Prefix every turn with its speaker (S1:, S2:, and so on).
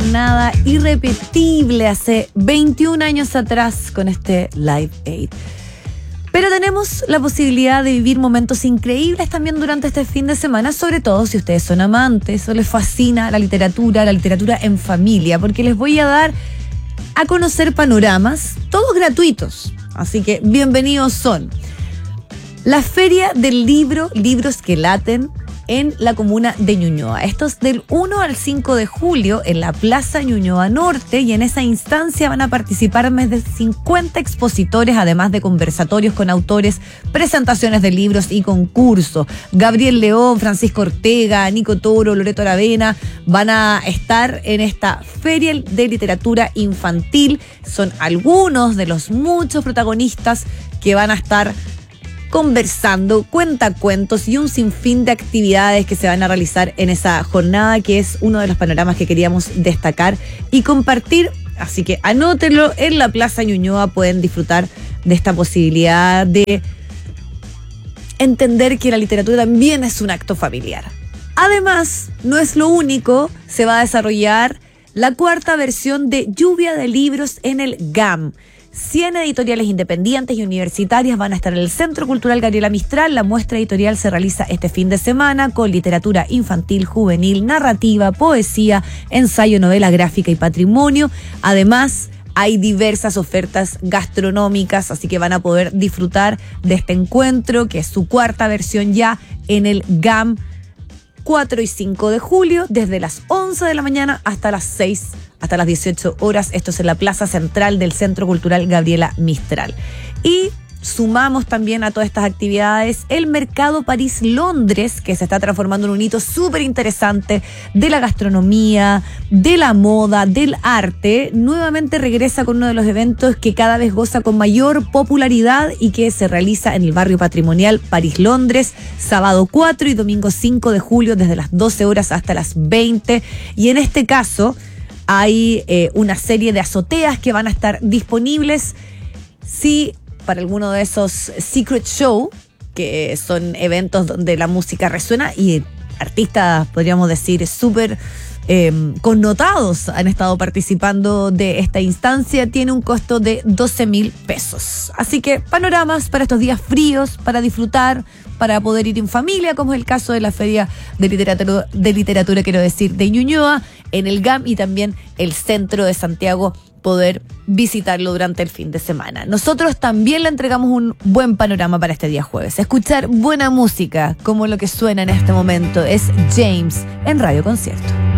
S1: jornada irrepetible hace 21 años atrás con este Live Aid. Pero tenemos la posibilidad de vivir momentos increíbles también durante este fin de semana, sobre todo si ustedes son amantes o les fascina la literatura en familia, porque les voy a dar a conocer panoramas, todos gratuitos. Así que bienvenidos son. La Feria del Libro, Libros que Laten, en la comuna de Ñuñoa. Esto es del 1 al 5 de julio en la Plaza Ñuñoa Norte, y en esa instancia van a participar más de 50 expositores, además de conversatorios con autores, presentaciones de libros y concursos. Gabriel León, Francisco Ortega, Nico Toro, Loreto Aravena van a estar en esta Feria de Literatura Infantil. Son algunos de los muchos protagonistas que van a estar conversando, cuentacuentos y un sinfín de actividades que se van a realizar en esa jornada, que es uno de los panoramas que queríamos destacar y compartir. Así que anótenlo, en la Plaza Ñuñoa pueden disfrutar de esta posibilidad de entender que la literatura también es un acto familiar. Además, no es lo único, se va a desarrollar la cuarta versión de Lluvia de Libros en el GAM. 100 editoriales independientes y universitarias van a estar en el Centro Cultural Gabriela Mistral. La muestra editorial se realiza este fin de semana con literatura infantil, juvenil, narrativa, poesía, ensayo, novela gráfica y patrimonio. Además, hay diversas ofertas gastronómicas, así que van a poder disfrutar de este encuentro, que es su cuarta versión ya en el GAM, 4 y 5 de julio, desde las 11 de la mañana hasta las 6, hasta las 18 horas. Esto es en la Plaza Central del Centro Cultural Gabriela Mistral. Y sumamos también a todas estas actividades el Mercado París-Londres, que se está transformando en un hito súper interesante de la gastronomía, de la moda, del arte. Nuevamente regresa con uno de los eventos que cada vez goza con mayor popularidad y que se realiza en el barrio patrimonial París-Londres, sábado 4 y domingo 5 de julio, desde las 12 horas hasta las 20. Y en este caso hay una serie de azoteas que van a estar disponibles. Sí, para alguno de esos secret show, que son eventos donde la música resuena y artistas, podríamos decir, súper connotados han estado participando de esta instancia. Tiene un costo de 12.000 pesos. Así que panoramas para estos días fríos, para disfrutar, para poder ir en familia, como es el caso de la Feria de Literatura, quiero decir, de Ñuñoa, en el GAM, y también el centro de Santiago, poder visitarlo durante el fin de semana. Nosotros también le entregamos un buen panorama para este día jueves. Escuchar buena música, como lo que suena en este momento, es James en Radio Concierto.